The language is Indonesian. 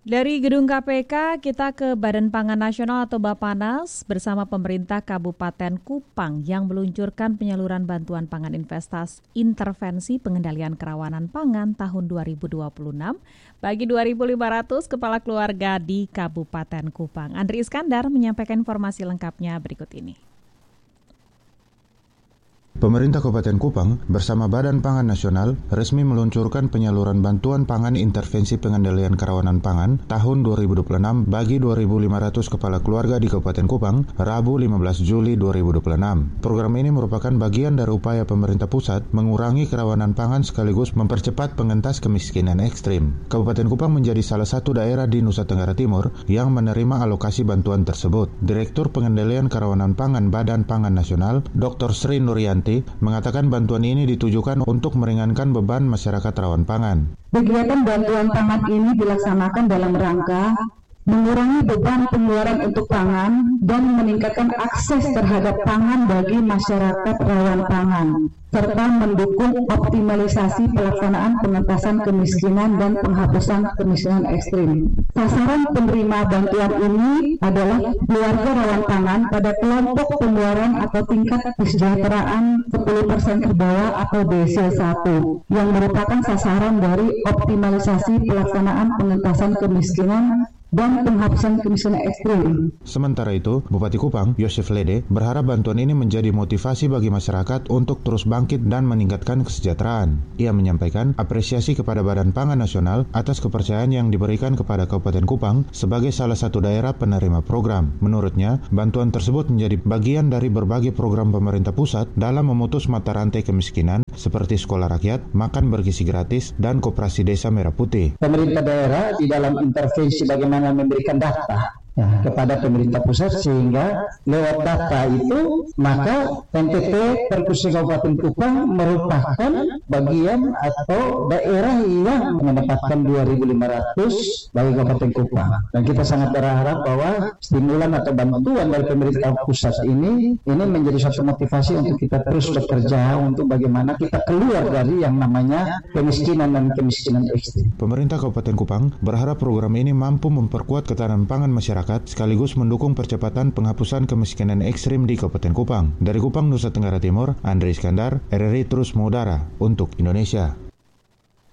Dari Gedung KPK, kita ke Badan Pangan Nasional atau Bappenas bersama pemerintah Kabupaten Kupang yang meluncurkan penyaluran bantuan pangan intervensi pengendalian kerawanan pangan tahun 2026 bagi 2.500 kepala keluarga di Kabupaten Kupang. Andri Iskandar menyampaikan informasi lengkapnya berikut ini. Pemerintah Kabupaten Kupang bersama Badan Pangan Nasional resmi meluncurkan penyaluran bantuan pangan intervensi pengendalian kerawanan pangan tahun 2026 bagi 2.500 kepala keluarga di Kabupaten Kupang, Rabu 15 Juli 2026. Program ini merupakan bagian dari upaya pemerintah pusat mengurangi kerawanan pangan sekaligus mempercepat pengentas kemiskinan ekstrim. Kabupaten Kupang menjadi salah satu daerah di Nusa Tenggara Timur yang menerima alokasi bantuan tersebut. Direktur Pengendalian Kerawanan Pangan Badan Pangan Nasional, Dr. Sri Nuryanti, mengatakan bantuan ini ditujukan untuk meringankan beban masyarakat rawan pangan. Kegiatan bantuan pangan ini dilaksanakan dalam rangka mengurangi beban pengeluaran untuk pangan dan meningkatkan akses terhadap pangan bagi masyarakat rawan pangan, serta mendukung optimalisasi pelaksanaan pengentasan kemiskinan dan penghapusan kemiskinan ekstrim. Sasaran penerima bantuan ini adalah keluarga rawan pangan pada kelompok pengeluaran atau tingkat kesejahteraan 10% ke bawah atau DC1 yang merupakan sasaran dari optimalisasi pelaksanaan pengentasan kemiskinan dan penghapusan kemiskinan ekstrim. Sementara itu, Bupati Kupang, Yosef Lede, berharap bantuan ini menjadi motivasi bagi masyarakat untuk terus bangkit dan meningkatkan kesejahteraan. Ia menyampaikan apresiasi kepada Badan Pangan Nasional atas kepercayaan yang diberikan kepada Kabupaten Kupang sebagai salah satu daerah penerima program. Menurutnya, bantuan tersebut menjadi bagian dari berbagai program pemerintah pusat dalam memutus mata rantai kemiskinan seperti sekolah rakyat, makan bergizi gratis, dan koperasi desa Merah Putih. Pemerintah daerah di dalam intervensi bagaimana memberikan data kepada pemerintah pusat, sehingga lewat data itu maka NTT Perkusi Kabupaten Kupang merupakan bagian atau daerah yang mendapatkan 2.500 bagi Kabupaten Kupang. Dan kita sangat berharap bahwa stimulan atau bantuan dari pemerintah pusat ini menjadi suatu motivasi untuk kita terus bekerja untuk bagaimana kita keluar dari yang namanya kemiskinan dan kemiskinan ekstrim. Pemerintah Kabupaten Kupang berharap program ini mampu memperkuat ketahanan pangan masyarakat sekaligus mendukung percepatan penghapusan kemiskinan ekstrim di Kabupaten Kupang. Dari Kupang, Nusa Tenggara Timur, Andri Iskandar, RRI terus mengudara untuk Indonesia.